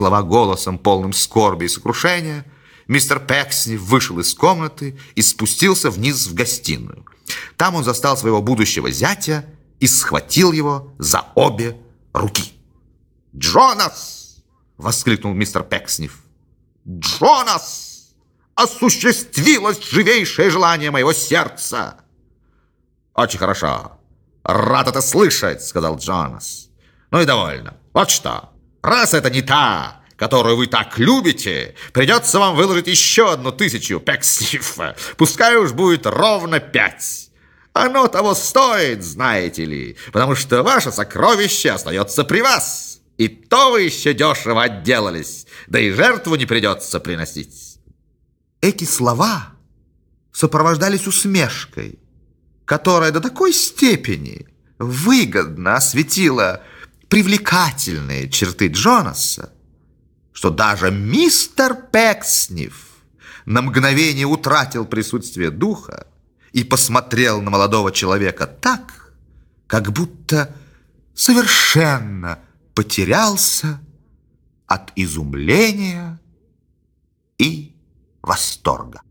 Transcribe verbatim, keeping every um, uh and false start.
Слова голосом, полным скорби и сокрушения, мистер Пекснев вышел из комнаты и спустился вниз в гостиную. Там он застал своего будущего зятя и схватил его за обе руки. «Джонас!» — воскликнул мистер Пекснев. «Джонас! Осуществилось живейшее желание моего сердца!» «Очень хорошо. Рад это слышать», — сказал Джонас. «Ну и довольно. Вот что. Раз это не та, которую вы так любите, придется вам выложить еще одну тысячу, Пекснев. Пускай уж будет ровно пять. Оно того стоит, знаете ли, потому что ваше сокровище остается при вас. И то вы еще дешево отделались, да и жертву не придется приносить». Эти слова сопровождались усмешкой, которая до такой степени выгодно осветила привлекательные черты Джонаса, что даже мистер Пекснев на мгновение утратил присутствие духа и посмотрел на молодого человека так, как будто совершенно потерялся от изумления и восторга.